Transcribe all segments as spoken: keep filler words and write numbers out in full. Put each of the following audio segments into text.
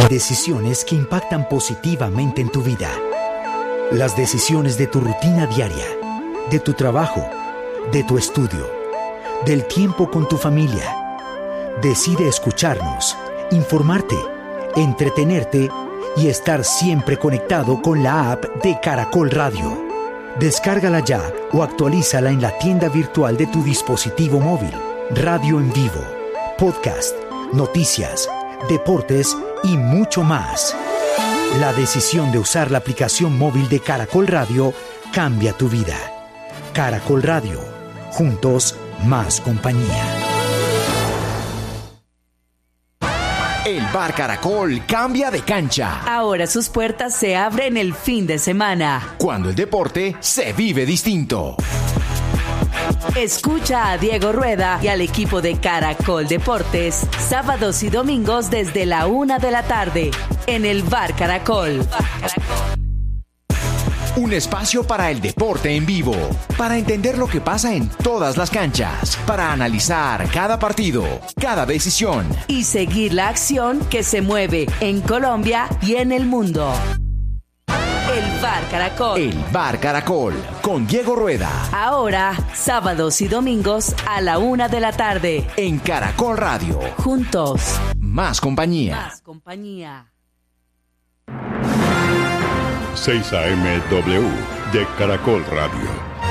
Decisiones que impactan positivamente en tu vida. Las decisiones de tu rutina diaria, de tu trabajo, de tu estudio, del tiempo con tu familia. Decide escucharnos, informarte, entretenerte y estar siempre conectado con la app de Caracol Radio. Descárgala ya o actualízala en la tienda virtual de tu dispositivo móvil. Radio en vivo, podcast, noticias, deportes y mucho más. La decisión de usar la aplicación móvil de Caracol Radio cambia tu vida. Caracol Radio, juntos más compañía. El Bar Caracol cambia de cancha. Ahora sus puertas se abren el fin de semana, cuando el deporte se vive distinto. Escucha a Diego Rueda y al equipo de Caracol Deportes, sábados y domingos desde la una de la tarde, en el Bar Caracol. Bar Caracol. Un espacio para el deporte en vivo, para entender lo que pasa en todas las canchas, para analizar cada partido, cada decisión y seguir la acción que se mueve en Colombia y en el mundo. El Bar Caracol. El Bar Caracol, con Diego Rueda. Ahora, sábados y domingos a la una de la tarde. En Caracol Radio. Juntos. Más compañía. Más compañía. seis A M W de Caracol Radio.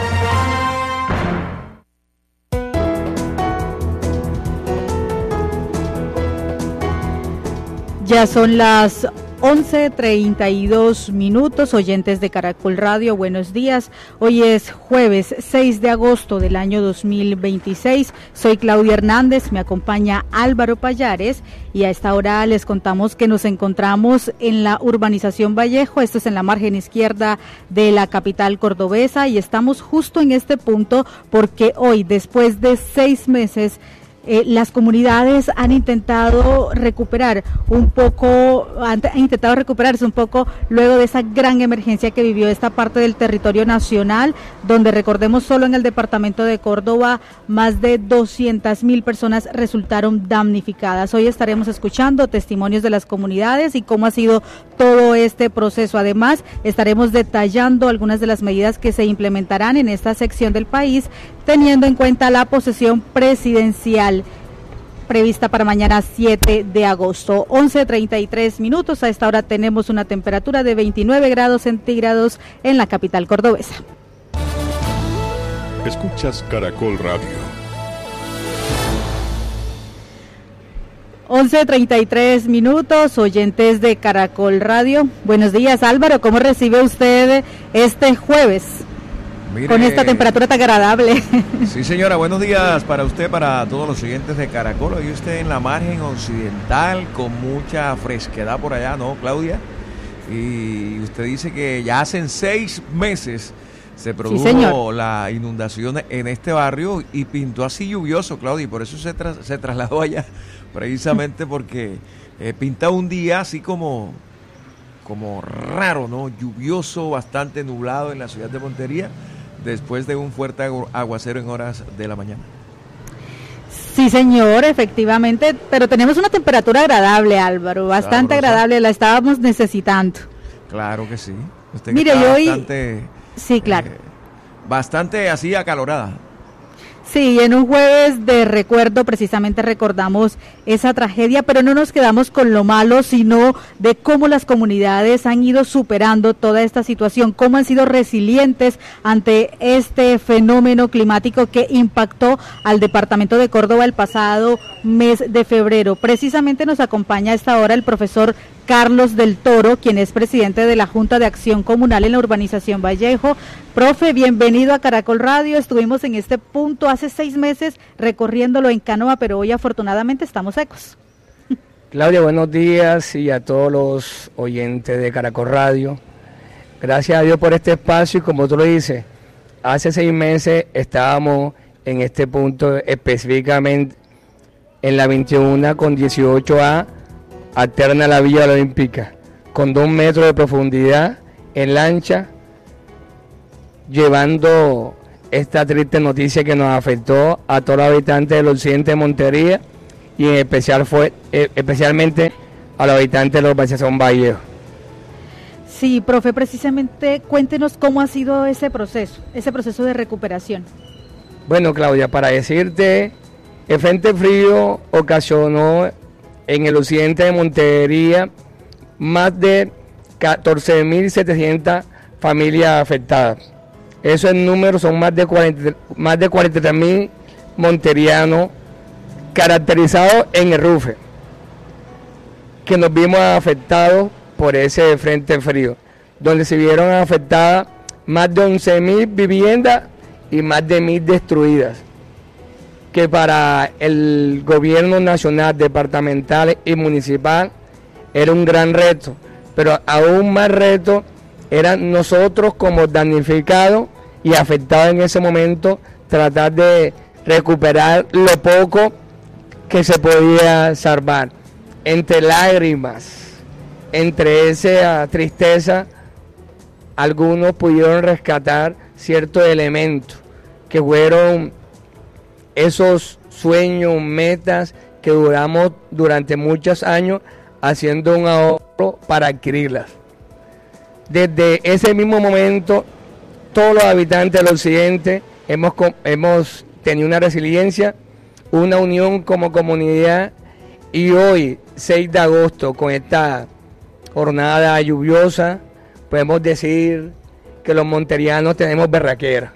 Ya son las once treinta y dos minutos, oyentes de Caracol Radio, buenos días. Hoy es jueves seis de agosto del año dos mil veintiséis. Soy Claudia Hernández, me acompaña Álvaro Payares y a esta hora les contamos que nos encontramos en la urbanización Vallejo, esto es en la margen izquierda de la capital cordobesa, y estamos justo en este punto porque hoy, después de seis meses, Eh, las comunidades han intentado recuperar un poco, han, han intentado recuperarse un poco luego de esa gran emergencia que vivió esta parte del territorio nacional, donde, recordemos, solo en el departamento de Córdoba más de doscientas mil personas resultaron damnificadas. Hoy estaremos escuchando testimonios de las comunidades y cómo ha sido todo este proceso. Además, estaremos detallando algunas de las medidas que se implementarán en esta sección del país, teniendo en cuenta la posesión presidencial prevista para mañana siete de agosto. once treinta y tres minutos, a esta hora tenemos una temperatura de veintinueve grados centígrados en la capital cordobesa. Escuchas Caracol Radio. once treinta y tres minutos, oyentes de Caracol Radio. Buenos días, Álvaro, ¿cómo recibe usted este jueves? Mire, con esta temperatura tan agradable? Sí, señora, buenos días para usted, para todos los oyentes de Caracol. Hoy usted en la margen occidental con mucha fresquedad por allá, ¿no, Claudia? Y usted dice que ya hace seis meses se produjo sí, la inundación en este barrio y pintó así lluvioso, Claudia, y por eso se, tra- se trasladó allá, precisamente porque eh, pinta un día así como, como raro, ¿no? Lluvioso, bastante nublado en la ciudad de Montería, después de un fuerte aguacero en horas de la mañana. Sí, señor, efectivamente, pero tenemos una temperatura agradable, Álvaro, bastante Sabrosa. agradable, la estábamos necesitando. Claro que sí. Usted Mire, yo hoy... Bastante, sí, claro. Eh, bastante así acalorada. Sí, en un jueves de recuerdo precisamente recordamos esa tragedia, pero no nos quedamos con lo malo, sino de cómo las comunidades han ido superando toda esta situación, cómo han sido resilientes ante este fenómeno climático que impactó al departamento de Córdoba el pasado mes de febrero. Precisamente nos acompaña a esta hora el profesor Carlos del Toro, quien es presidente de la Junta de Acción Comunal en la urbanización Vallejo. Profe, bienvenido a Caracol Radio. Estuvimos en este punto hace seis meses recorriéndolo en canoa, pero hoy afortunadamente estamos secos. Claudia, buenos días, y a todos los oyentes de Caracol Radio. Gracias a Dios por este espacio, y como tú lo dices, hace seis meses estábamos en este punto, específicamente en la veintiuno con dieciocho A, alterna la Villa Olímpica, con dos metros de profundidad en lancha, llevando esta triste noticia que nos afectó a todos los habitantes del occidente de Montería, y en especial fue, eh, especialmente a los habitantes de la urbanización Vallejo. Sí, profe, precisamente cuéntenos cómo ha sido ese proceso, ese proceso de recuperación. Bueno, Claudia, para decirte, el Frente Frío ocasionó en el occidente de Montería más de catorce mil setecientas familias afectadas. Eso en número son más de cuarenta, más de cuarenta y tres mil monterianos caracterizados en el Rufe, que nos vimos afectados por ese Frente Frío, donde se vieron afectadas más de once mil viviendas y más de mil destruidas, que para el gobierno nacional, departamental y municipal era un gran reto, pero aún más reto eran nosotros como damnificados y afectados en ese momento, tratar de recuperar lo poco que se podía salvar. Entre lágrimas, entre esa tristeza, algunos pudieron rescatar ciertos elementos que fueron esos sueños, metas que duramos durante muchos años haciendo un ahorro para adquirirlas. Desde ese mismo momento, todos los habitantes del occidente hemos, hemos tenido una resiliencia, una unión como comunidad, y hoy, seis de agosto, con esta jornada lluviosa, podemos decir que los monterianos tenemos berraquera.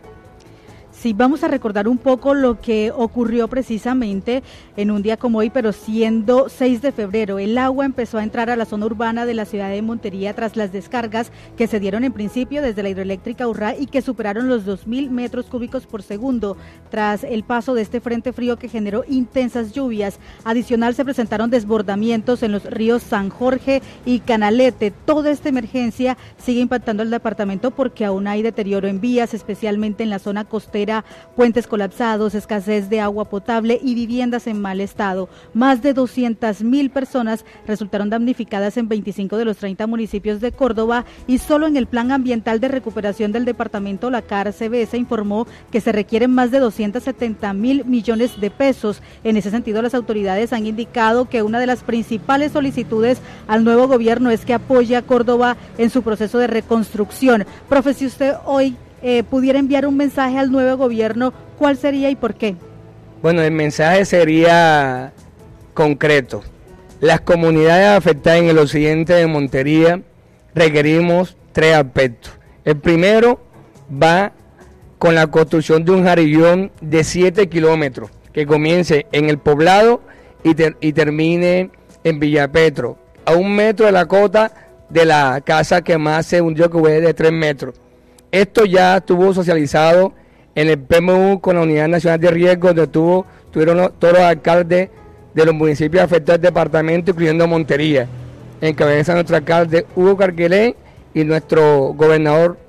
Sí, vamos a recordar un poco lo que ocurrió precisamente en un día como hoy, pero siendo seis de febrero. El agua empezó a entrar a la zona urbana de la ciudad de Montería tras las descargas que se dieron en principio desde la hidroeléctrica Urrá y que superaron los dos mil metros cúbicos por segundo tras el paso de este frente frío que generó intensas lluvias. Adicional, se presentaron desbordamientos en los ríos San Jorge y Canalete. Toda esta emergencia sigue impactando al departamento porque aún hay deterioro en vías, especialmente en la zona costera, puentes colapsados, escasez de agua potable y viviendas en mal estado. Más de doscientas mil personas resultaron damnificadas en veinticinco de los treinta municipios de Córdoba, y solo en el Plan Ambiental de Recuperación del departamento, la C A R C B, se informó que se requieren más de doscientos setenta mil millones de pesos. En ese sentido, las autoridades han indicado que una de las principales solicitudes al nuevo gobierno es que apoye a Córdoba en su proceso de reconstrucción. Profe, si usted hoy Eh, pudiera enviar un mensaje al nuevo gobierno, ¿cuál sería y por qué? Bueno, el mensaje sería concreto. Las comunidades afectadas en el occidente de Montería requerimos tres aspectos. El primero va con la construcción de un jarillón de siete kilómetros que comience en el poblado y, ter y termine en Villapetro, a un metro de la cota de la casa que más se hundió, que fue de tres metros. Esto ya estuvo socializado en el P M U con la Unidad Nacional de Riesgo, donde tuvo, tuvieron todos los alcaldes de los municipios afectados del departamento, incluyendo Montería. Encabeza nuestro alcalde Hugo Carquelén y nuestro gobernador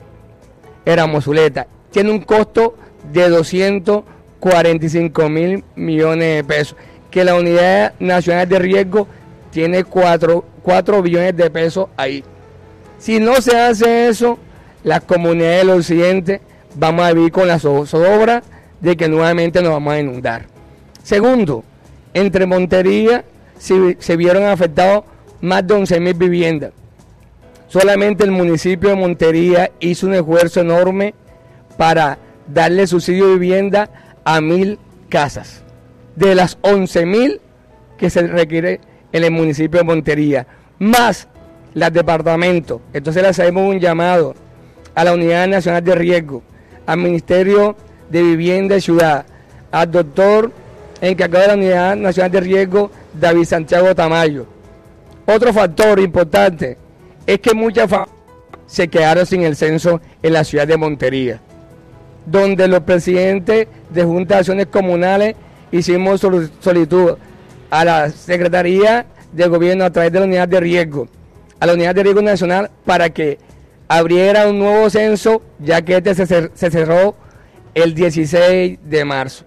Éramos Zuleta. Tiene un costo de doscientos cuarenta y cinco mil millones de pesos, que la Unidad Nacional de Riesgo tiene cuatro billones de pesos ahí. Si no se hace eso, las comunidades del occidente vamos a vivir con la zozobra de que nuevamente nos vamos a inundar. Segundo, entre Montería se, se vieron afectados más de once mil viviendas. Solamente el municipio de Montería hizo un esfuerzo enorme para darle subsidio de vivienda a mil casas, de las once mil que se requiere en el municipio de Montería, más las departamentos. Entonces le hacemos un llamado a la Unidad Nacional de Riesgo, al Ministerio de Vivienda y Ciudad, al doctor encargado de la Unidad Nacional de Riesgo, David Santiago Tamayo. Otro factor importante es que muchas familias se quedaron sin el censo en la ciudad de Montería, donde los presidentes de Junta de Acciones Comunales hicimos solicitud a la Secretaría de Gobierno a través de la Unidad de Riesgo, a la Unidad de Riesgo Nacional, para que abriera un nuevo censo, ya que este se, se cerró el dieciséis de marzo,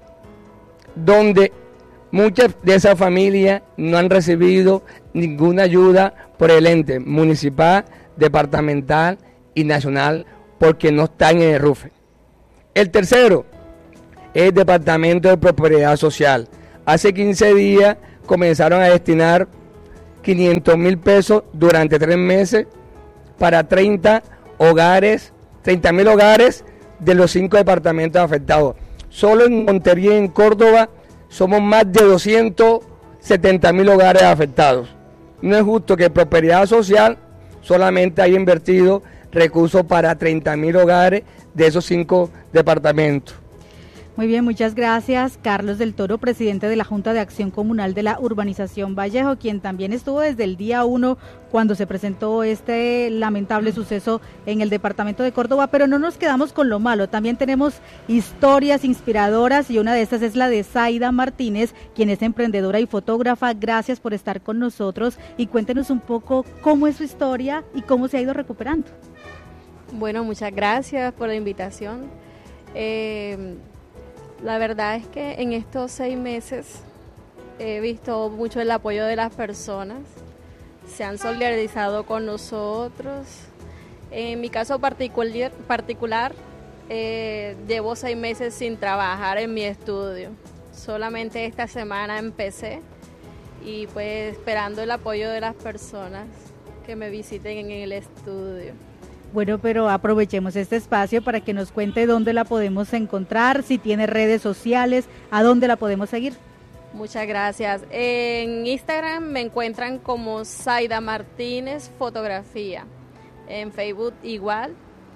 donde muchas de esas familias no han recibido ninguna ayuda por el ente municipal, departamental y nacional, porque no están en el RUFE. El tercero es el Departamento de Propiedad Social. Hace quince días comenzaron a destinar quinientos mil pesos durante tres meses para treinta hogares, treinta mil hogares de los cinco departamentos afectados. Solo en Montería y en Córdoba somos más de doscientos setenta mil hogares afectados. No es justo que Prosperidad Social solamente haya invertido recursos para treinta mil hogares de esos cinco departamentos. Muy bien, muchas gracias. Carlos del Toro, presidente de la Junta de Acción Comunal de la Urbanización Vallejo, quien también estuvo desde el día uno cuando se presentó este lamentable suceso en el departamento de Córdoba, pero no nos quedamos con lo malo, también tenemos historias inspiradoras y una de estas es la de Zaida Martínez, quien es emprendedora y fotógrafa. Gracias por estar con nosotros y cuéntenos un poco cómo es su historia y cómo se ha ido recuperando. Bueno, muchas gracias por la invitación. Eh, La verdad es que en estos seis meses he visto mucho el apoyo de las personas, se han solidarizado con nosotros. En mi caso particular, particular eh, llevo seis meses sin trabajar en mi estudio, solamente esta semana empecé y pues esperando el apoyo de las personas que me visiten en el estudio. Bueno, pero aprovechemos este espacio para que nos cuente dónde la podemos encontrar, si tiene redes sociales, a dónde la podemos seguir. Muchas gracias. En Instagram me encuentran como Zaida Martínez Fotografía, en Facebook igual,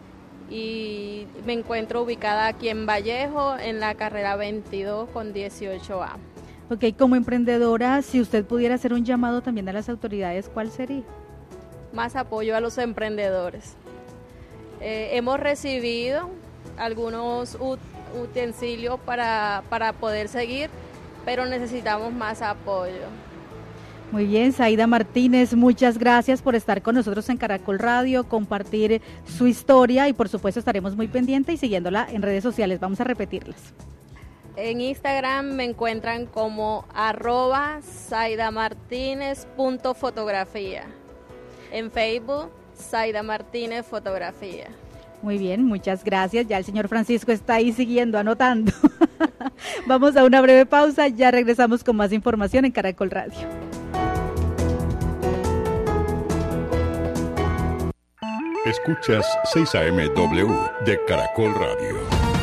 y me encuentro ubicada aquí en Vallejo, en la carrera veintidós con dieciocho A. Ok, como emprendedora, si usted pudiera hacer un llamado también a las autoridades, ¿cuál sería? Más apoyo a los emprendedores. Eh, hemos recibido algunos ut- utensilios para, para poder seguir, pero necesitamos más apoyo. Muy bien, Zaida Martínez, muchas gracias por estar con nosotros en Caracol Radio, compartir su historia y por supuesto estaremos muy pendientes y siguiéndola en redes sociales. Vamos a repetirlas. En Instagram me encuentran como arroba zaidamartinez.fotografía. En Facebook, Zaida Martínez Fotografía. Muy bien, muchas gracias. Ya el señor Francisco está ahí siguiendo, anotando. Vamos a una breve pausa, ya regresamos con más información en Caracol Radio. Escuchas seis A M W de Caracol Radio.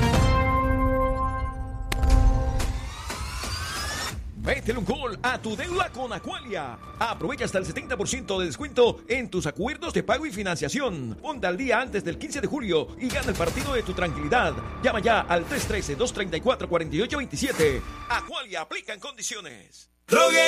Métele un gol a tu deuda con Aqualia. Aprovecha hasta el setenta por ciento de descuento en tus acuerdos de pago y financiación. Ponte al día antes del quince de julio y gana el partido de tu tranquilidad. Llama ya al tres uno tres, dos tres cuatro, cuatro ocho dos siete. Aqualia, aplican condiciones.